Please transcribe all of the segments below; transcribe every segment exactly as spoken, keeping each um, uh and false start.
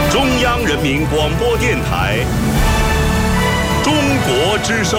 中央人民广播电台中国之声。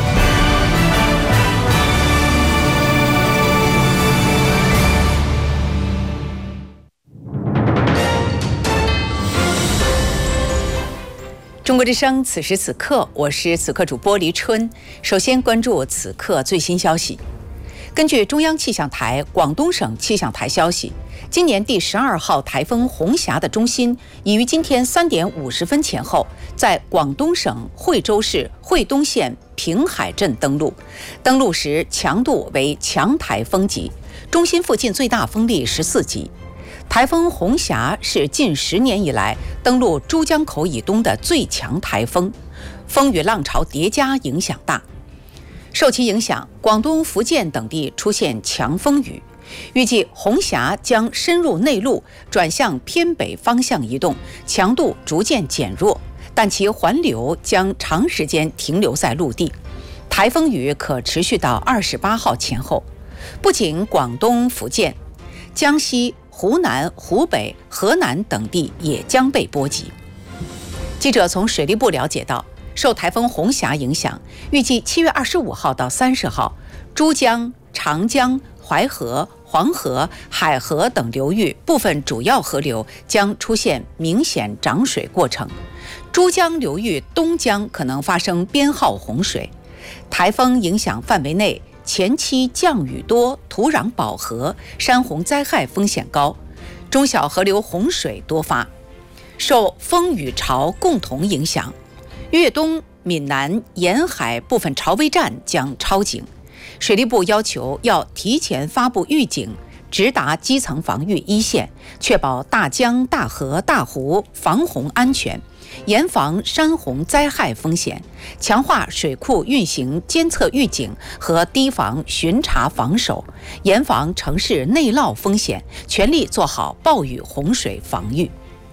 中国之声，此时此刻，我是此刻主播黎春。首先关注此刻最新消息。根据中央气象台广东省气象台消息，今年第十二号台风红霞的中心已于今天三点五十分前后，在广东省惠州市惠东县平海镇登陆。登陆时强度为强台风级，中心附近最大风力十四级。台风红霞是近十年以来登陆珠江口以东的最强台风，风雨浪潮叠加，影响大。受其影响，广东、福建等地出现强风雨。预计红霞将深入内陆，转向偏北方向移动，强度逐渐减弱，但其环流将长时间停留在陆地。台风雨可持续到二十八号前后。不仅广东、福建，江西、湖南、湖北、河南等地也将被波及。记者从水利部了解到，受台风红霞影响，预计七月二十五号到三十号，珠江、长江、淮河、黄河、海河等流域部分主要河流将出现明显涨水过程，珠江流域东江可能发生编号洪水。台风影响范围内，前期降雨多，土壤饱和，山洪灾害风险高，中小河流洪水多发。受风雨潮共同影响，粤东、闽南沿海部分潮位站将超警。水利部要求要提前发布预警，直达基层防御一线，确保大江、大河、大湖防洪安全，严防山洪灾害风险，强化水库运行监测预警和堤防巡查防守，严防城市内涝风险，全力做好暴雨洪水防御。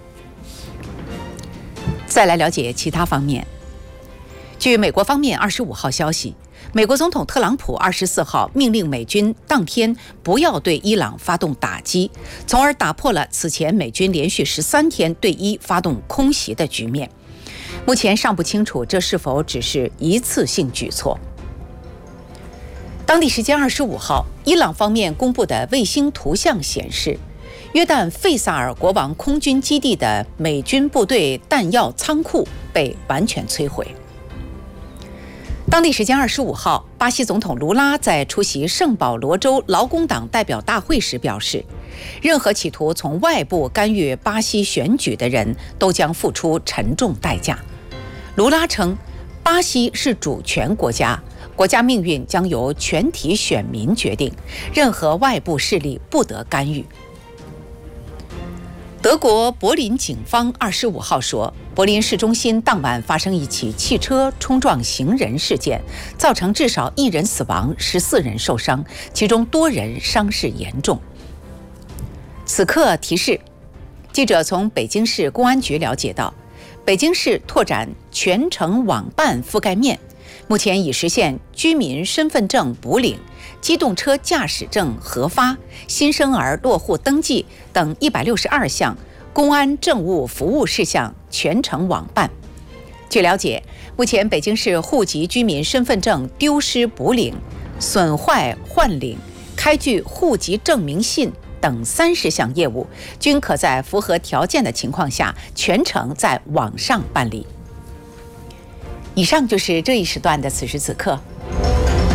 再来了解其他方面。据美国方面二十五号消息，美国总统特朗普二十四号命令美军当天不要对伊朗发动打击，从而打破了此前美军连续十三天对伊发动空袭的局面。目前尚不清楚这是否只是一次性举措。当地时间二十五号，伊朗方面公布的卫星图像显示，约旦费萨尔国王空军基地的美军部队弹药仓库被完全摧毁。当地时间二十五号，巴西总统卢拉在出席圣保罗州劳工党代表大会时表示，任何企图从外部干预巴西选举的人都将付出沉重代价。卢拉称，巴西是主权国家，国家命运将由全体选民决定，任何外部势力不得干预。德国柏林警方二十五号说，柏林市中心当晚发生一起汽车冲撞行人事件，造成至少一人死亡，十四人受伤，其中多人伤势严重。此刻提示，记者从北京市公安局了解到，北京市拓展全程网办覆盖面，目前已实现居民身份证补领、机动车驾驶证核发、新生儿落户登记等一百六十二项公安政务服务事项全程网办。据了解，目前北京市户籍居民身份证丢失补领、损坏换领、开具户籍证明信等三十项业务，均可在符合条件的情况下全程在网上办理。以上就是这一时段的此时此刻。